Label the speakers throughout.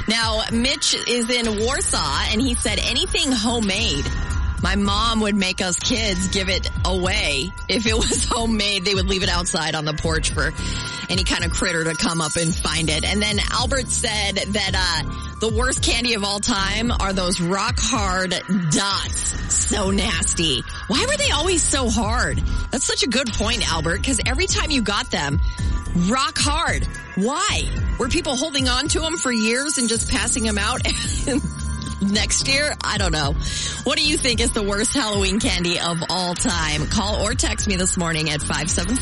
Speaker 1: Now, Mitch is in Warsaw, and he said anything homemade. My mom would make us kids give it away. If it was homemade, they would leave it outside on the porch for any kind of critter to come up and find it. And then Albert said that the worst candy of all time are those rock hard dots. So nasty. Why were they always so hard? That's such a good point, Albert, because every time you got them, rock hard. Why? Were people holding on to them for years and just passing them out next year? I don't know. What do you think is the worst Halloween candy of all time? Call or text me this morning at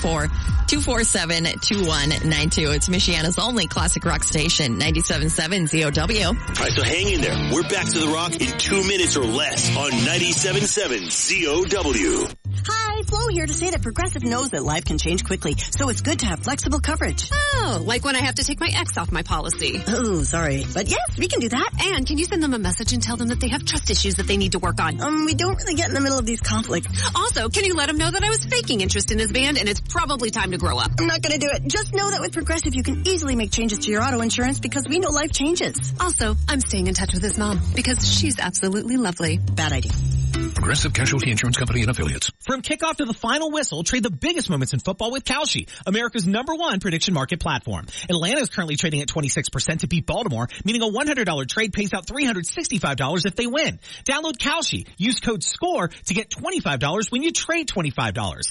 Speaker 1: 574-247-2192. It's Michiana's only classic rock station, 97.7 ZOW.
Speaker 2: All right, so hang in there. We're back to the rock in 2 minutes or less on 97.7 ZOW.
Speaker 3: Hi, Flo here to say that Progressive knows that life can change quickly, so it's good to have flexible coverage.
Speaker 4: Oh, like when I have to take my ex off my policy.
Speaker 3: Oh, sorry. But yes, we can do that.
Speaker 4: And can you send them a message and tell them that they have trust issues that they need to work on?
Speaker 3: We don't really get in the middle of these conflicts.
Speaker 4: Also, can you let them know that I was faking interest in his band and it's probably time to grow up?
Speaker 3: I'm not going to do it. Just know that with Progressive, you can easily make changes to your auto insurance because we know life changes.
Speaker 4: Also, I'm staying in touch with his mom because she's absolutely lovely.
Speaker 3: Bad idea.
Speaker 5: Progressive Casualty Insurance Company and Affiliates.
Speaker 6: From kickoff to the final whistle, trade the biggest moments in football with Kalshi, America's #1 prediction market platform. Atlanta is currently trading at 26% to beat Baltimore, meaning a $100 trade pays out $365 if they win. Download Kalshi. Use code SCORE to get $25 when you trade $25.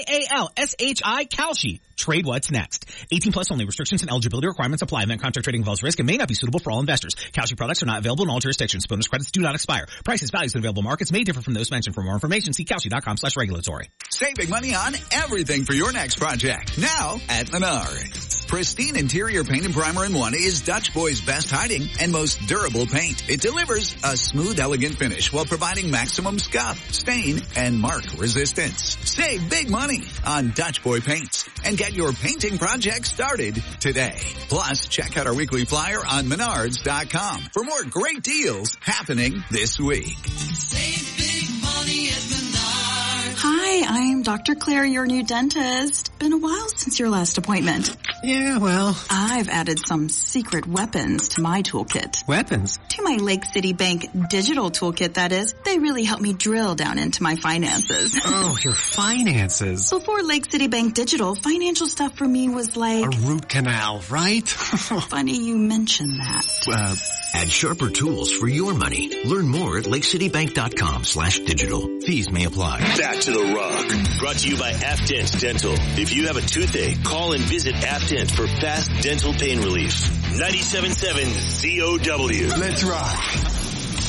Speaker 6: Kalshi, Kalshi. Trade what's next. 18 plus only. Restrictions and eligibility requirements apply. Event contract trading involves risk and may not be suitable for all investors. Kalshi products are not available in all jurisdictions. Bonus credits do not expire. Prices, values, and available markets may differ from those mentioned. For more information, see Kalshi.com/regulatory.
Speaker 7: Save big money on everything for your next project. Now at Menards. Pristine interior paint and primer in one is Dutch Boy's best hiding and most durable paint. It delivers a smooth, elegant finish while providing maximum scuff, stain, and mark resistance. Save big money on Dutch Boy paints and get your painting project started today. Plus, check out our weekly flyer on Menards.com for more great deals happening this week.
Speaker 8: Save big money at Menards.
Speaker 9: Hi, I'm Dr. Claire, your new dentist. Been a while since your last appointment.
Speaker 10: Yeah, well,
Speaker 9: I've added some secret weapons to my toolkit.
Speaker 10: Weapons?
Speaker 9: To my Lake City Bank digital toolkit, that is. They really help me drill down into my finances.
Speaker 10: Oh, your finances.
Speaker 9: Before Lake City Bank Digital, financial stuff for me was like...
Speaker 10: a root canal, right?
Speaker 9: Funny you mention that.
Speaker 5: Add sharper tools for your money. Learn more at lakecitybank.com/digital. Fees may apply.
Speaker 2: Back to the rock. Brought to you by Afdent Dental. If you have a toothache, call and visit Afdent for fast dental pain relief. 97.7 ZOW.
Speaker 8: Let's rock.